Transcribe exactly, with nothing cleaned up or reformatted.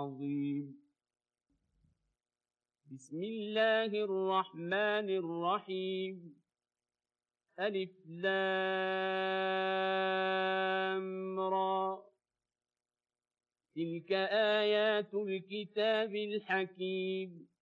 عظيم. بسم الله الرحمن الرحيم. ألف لام را تلك آيات الكتاب الحكيم